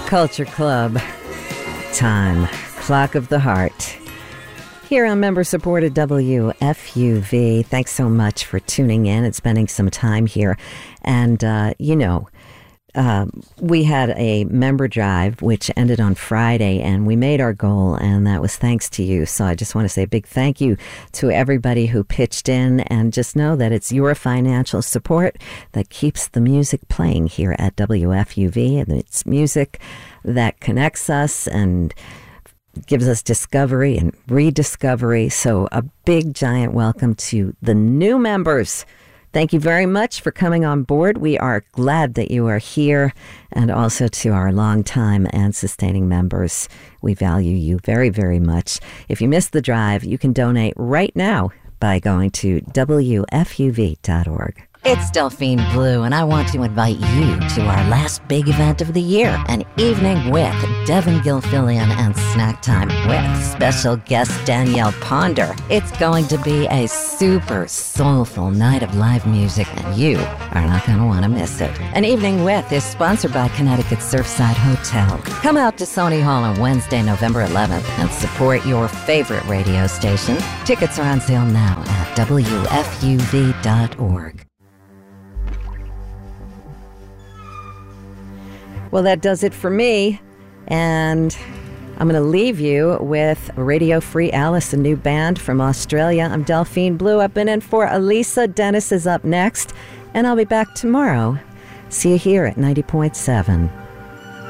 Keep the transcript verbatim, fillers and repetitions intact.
Culture Club. Time. Clock of the Heart. Here on member-supported W F U V. Thanks so much for tuning in and spending some time here. And, uh, you know, uh, we had a member drive, which ended on Friday, and we made our goal, and that was thanks to you. So I just want to say a big thank you to everybody who pitched in, and just know that it's your financial support that keeps the music playing here at W F U V, and it's music that connects us and gives us discovery and rediscovery. So a big, giant welcome to the new members. Thank you very much for coming on board. We are glad that you are here, and also to our longtime and sustaining members. We value you very, very much. If you missed the drive, you can donate right now by going to W F U V dot org. It's Delphine Blue, and I want to invite you to our last big event of the year, an evening with Devin Gilfillian and Snack Time with special guest Danielle Ponder. It's going to be a super soulful night of live music, and you are not going to want to miss it. An Evening With is sponsored by Connecticut Surfside Hotel. Come out to Sony Hall on Wednesday, November eleventh, and support your favorite radio station. Tickets are on sale now at W F U V dot org. Well, that does it for me, and I'm going to leave you with Radio Free Alice, a new band from Australia. I'm Delphine Blue. I've been in for Elisa. Dennis is up next, and I'll be back tomorrow. See you here at ninety point seven.